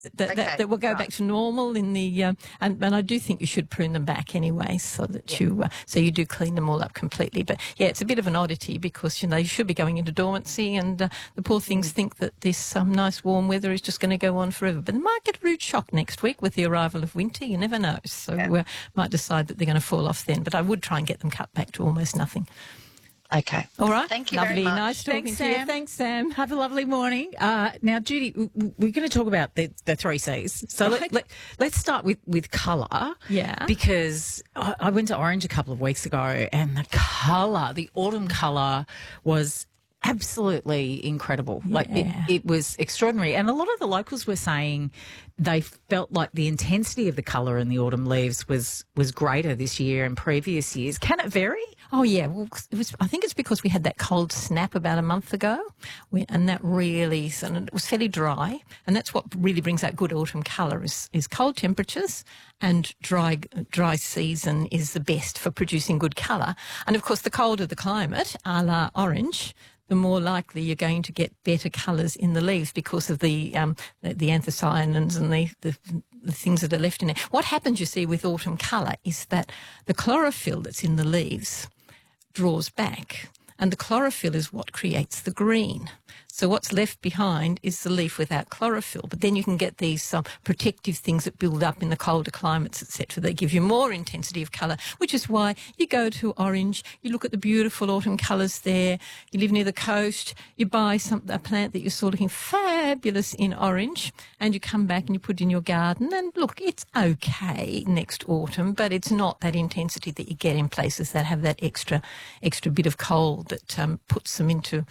that will go back to normal in the and I do think you should prune them back anyway, so that you do clean them all up completely. But yeah, it's a bit of an oddity because you should be going into dormancy, and the poor things think that this nice warm weather is just going to go on forever. But they might get a rude shock next week with the arrival of winter. You never know, so might decide that they're going to fall off then. But I would try and get them cut back to almost nothing. Okay. All right. Thank you lovely. very much. Nice talking to you. Thanks, Sam. Have a lovely morning. Now, Judy, we're going to talk about the three C's. So let's start with colour. Yeah. Because I went to Orange a couple of weeks ago, and the colour, the autumn colour, was absolutely incredible. Yeah. Like it was extraordinary. And a lot of the locals were saying they felt like the intensity of the colour in the autumn leaves was greater this year and previous years. Can it vary? Oh, yeah. Well, I think it's because we had that cold snap about a month ago, and that really, and it was fairly dry, and that's what really brings out good autumn colour is cold temperatures, and dry season is the best for producing good colour. And, of course, the colder the climate, a la Orange, the more likely you're going to get better colours in the leaves because of the anthocyanins and the things that are left in it. What happens, you see, with autumn colour is that the chlorophyll that's in the leaves draws back, and the chlorophyll is what creates the green. So what's left behind is the leaf without chlorophyll. But then you can get these protective things that build up in the colder climates, etc. They give you more intensity of colour, which is why you go to Orange, you look at the beautiful autumn colours there, you live near the coast, you buy a plant that you saw looking fabulous in Orange, and you come back and you put it in your garden, and look, it's okay next autumn, but it's not that intensity that you get in places that have that extra bit of cold that puts them into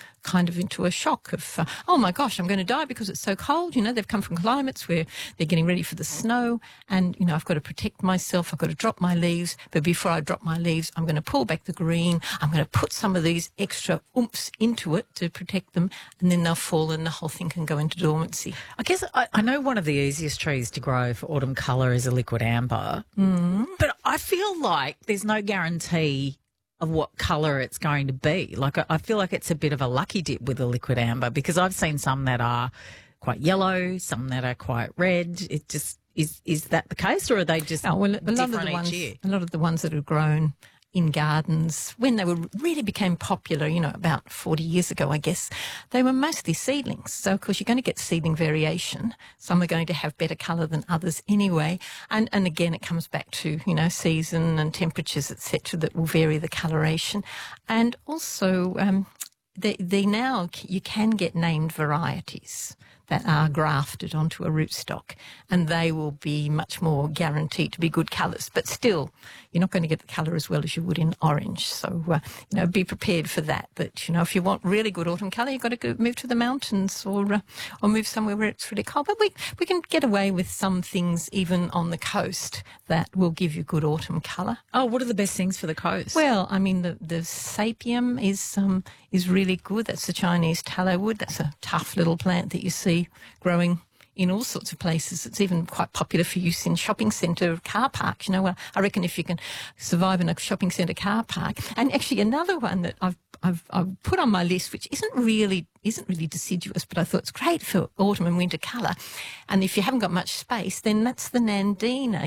a shock of, oh my gosh, I'm going to die because it's so cold. They've come from climates where they're getting ready for the snow, and, I've got to protect myself. I've got to drop my leaves. But before I drop my leaves, I'm going to pull back the green. I'm going to put some of these extra oomph into it to protect them, and then they'll fall and the whole thing can go into dormancy. I guess I know one of the easiest trees to grow for autumn colour is a liquid amber, but I feel like there's no guarantee of what colour it's going to be. Like, I feel like it's a bit of a lucky dip with a liquid amber, because I've seen some that are quite yellow, some that are quite red. It just is that the case, or are they just different each year? A lot of the ones that are grown in gardens, when they really became popular, about 40 years ago, I guess, they were mostly seedlings. So, of course, you're going to get seedling variation. Some are going to have better colour than others anyway. And again, it comes back to, season and temperatures, etc., that will vary the coloration. And also, now you can get named varieties that are grafted onto a rootstock, and they will be much more guaranteed to be good colours. But still, you're not going to get the colour as well as you would in Orange. So, be prepared for that. But, if you want really good autumn colour, you've got to move to the mountains or move somewhere where it's really cold. But we can get away with some things even on the coast that will give you good autumn colour. Oh, what are the best things for the coast? Well, I mean, the sapium is really good. That's the Chinese tallow wood. That's a tough little plant that you see growing in all sorts of places. It's even quite popular for use in shopping centre car parks. Well, I reckon if you can survive in a shopping centre car park. And actually another one that I've put on my list, which isn't really deciduous, but I thought it's great for autumn and winter colour. And if you haven't got much space, then that's the Nandina,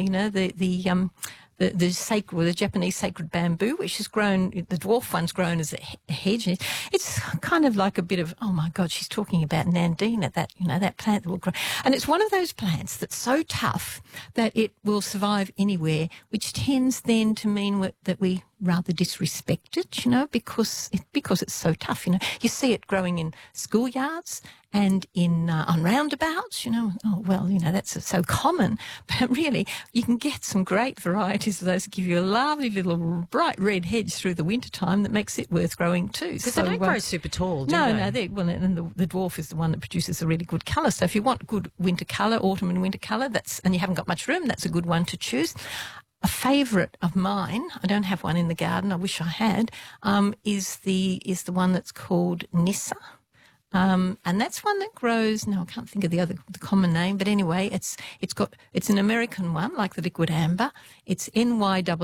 the Japanese sacred bamboo, which is grown, the dwarf one's grown as a hedge. It's kind of like a bit of, oh my God, she's talking about Nandina, that plant that will grow. And it's one of those plants that's so tough that it will survive anywhere, which tends then to mean that we rather disrespect it, because it's so tough. You see it growing in schoolyards and on roundabouts, that's so common. But really, you can get some great varieties of those that give you a lovely little bright red hedge through the winter time that makes it worth growing too. Because they don't grow super tall, do they? No, and the dwarf is the one that produces a really good colour. So if you want good winter colour, autumn and winter colour, and you haven't got much room, that's a good one to choose. A favourite of mine, I don't have one in the garden, I wish I had, is the one that's called Nissa. And that's one that grows, I can't think of the common name, but anyway, it's an American one, like the liquid amber. It's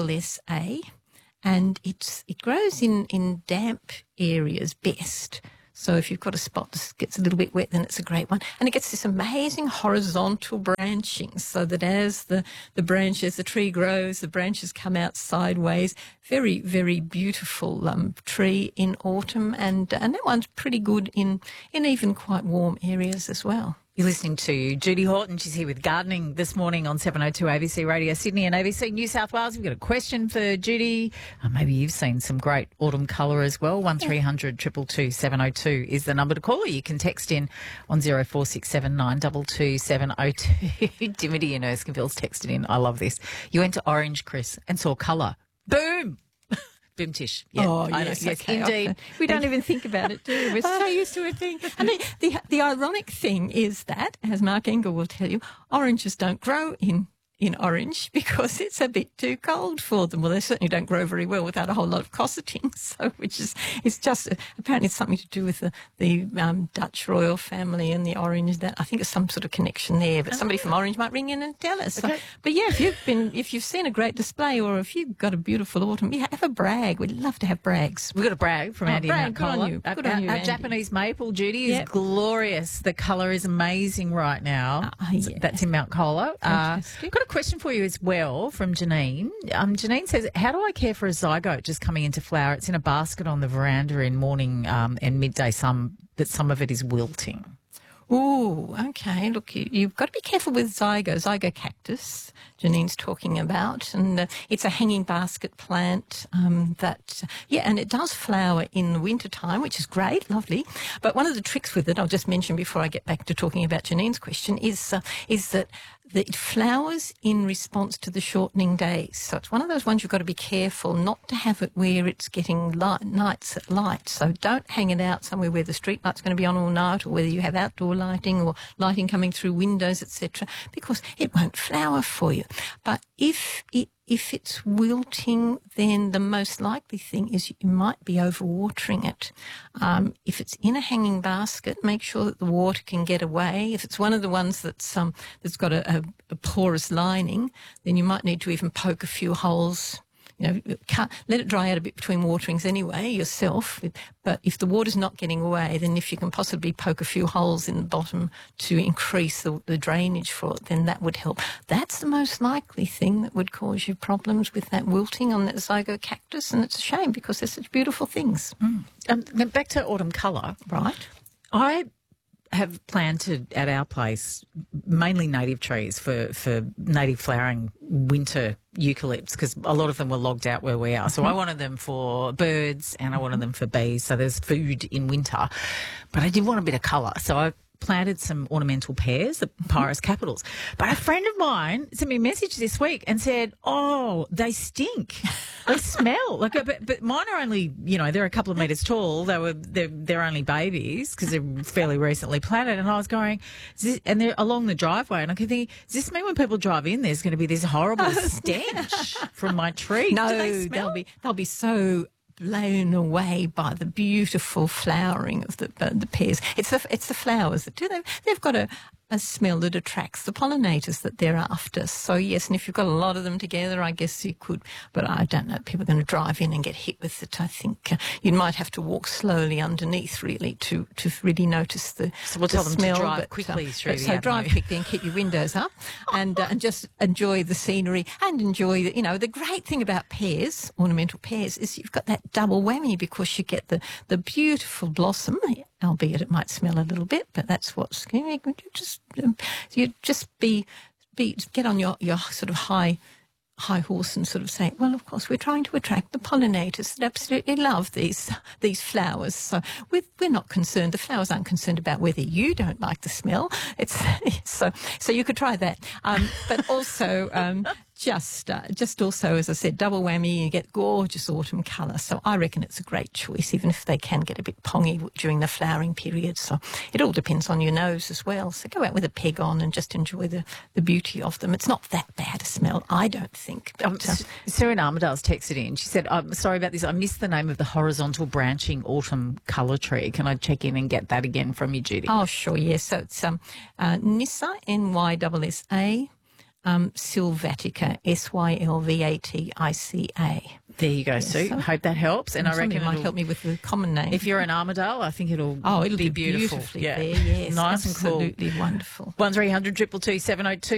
NYSSA, and it grows in damp areas best. So if you've got a spot that gets a little bit wet, then it's a great one. And it gets this amazing horizontal branching, so that as the tree grows, the branches come out sideways. Very, very beautiful tree in autumn, and that one's pretty good in even quite warm areas as well. You're listening to Judy Horton. She's here with gardening this morning on 702 ABC Radio Sydney and ABC New South Wales. We've got a question for Judy. Maybe you've seen some great autumn colour as well. 1300 222 702 is the number to call, or you can text in on 0467 702. Dimity in Erskineville's texted in. I love this. You went to Orange, Chris, and saw colour. Boom! Boom tish. Yeah, oh, I yes, know. Yes, okay, indeed. We don't even think about it, do we? We're so used to it being... And the ironic thing is that, as Mark Engel will tell you, oranges don't grow in Orange because it's a bit too cold for them. Well, they certainly don't grow very well without a whole lot of cosseting, so it's just apparently it's something to do with the Dutch royal family and the orange. That I think it's some sort of connection there. But somebody from Orange might ring in and tell us. Okay. So, but yeah, if you've seen a great display or if you've got a beautiful autumn, yeah, have a brag. We'd love to have brags. We've got a brag from Andy brag, Mount good on Cola. you. Good on you, Our Andy. Japanese maple, Judy, is glorious. The colour is amazing right now. Yeah. That's in Mount Cola. Fantastic. Got a question for you as well from Janine. Janine says, how do I care for a zygote just coming into flower? It's in a basket on the veranda in morning and midday sun, but some of it is wilting. Oh, okay. Look, you've got to be careful with zygocactus, Janine's talking about. And it's a hanging basket plant and it does flower in the wintertime, which is great, lovely. But one of the tricks with it, I'll just mention before I get back to talking about Janine's question, is that it flowers in response to the shortening days. So it's one of those ones you've got to be careful not to have it where it's getting nights at light. So don't hang it out somewhere where the street light's going to be on all night, or whether you have outdoor lighting or lighting coming through windows, etc., because it won't flower for you. But if it's wilting, then the most likely thing is you might be overwatering it. If it's in a hanging basket, make sure that the water can get away. If it's one of the ones that's got a porous lining, then you might need to even poke a few holes. Let it dry out a bit between waterings anyway yourself. But if the water's not getting away, then if you can possibly poke a few holes in the bottom to increase the drainage for it, then that would help. That's the most likely thing that would cause you problems with that wilting on that zygocactus, and it's a shame because they're such beautiful things. Back to autumn colour. Right. I have planted at our place mainly native trees for native flowering winter eucalypts, because a lot of them were logged out where we are. So I wanted them for birds and I wanted them for bees, so there's food in winter. But I did want a bit of colour, so I planted some ornamental pears, the Pyrus capitals. But a friend of mine sent me a message this week and said, "Oh, they stink. They smell." But mine are only, they're a couple of metres tall. They're only babies because they're fairly recently planted. And I was going, and they're along the driveway, and I kept thinking, does this mean when people drive in, there's going to be this horrible stench from my tree? No, do they smell? they'll be so blown away by the beautiful flowering of the pears. It's the flowers that do. They've got a smell that attracts the pollinators that they're after. So yes, and if you've got a lot of them together, I guess you could. But I don't know. People are going to drive in and get hit with it. I think you might have to walk slowly underneath, really, to really notice the. So we'll tell them smell, to drive quickly through the So avenue. drive quickly and keep your windows up, and just enjoy the scenery and enjoy the great thing about pears, ornamental pears, is you've got that double whammy because you get the beautiful blossom. Albeit it might smell a little bit, but that's what's you just get on your sort of high horse and sort of say, well, of course, we're trying to attract the pollinators that absolutely love these flowers. So we're not concerned. The flowers aren't concerned about whether you don't like the smell. So you could try that, but also. Just also, as I said, double whammy, you get gorgeous autumn colour. So I reckon it's a great choice, even if they can get a bit pongy during the flowering period. So it all depends on your nose as well. So go out with a peg on and just enjoy the beauty of them. It's not that bad a smell, I don't think. But, Sarah Armadale's texted in. She said, I'm sorry about this. I missed the name of the horizontal branching autumn colour tree. Can I check in and get that again from you, Judy? Oh, sure, yes. So it's Nyssa, Nyssa. sylvatica, Sylvatica. There you go, Sue. so- Hope that helps. And I Somebody reckon might it'll- help me with the common name. if you're an Armadale, I think it'll it'll be do beautiful. beautifully Yeah. there. Yes, Nice and cool. absolutely wonderful. 1300 222 702.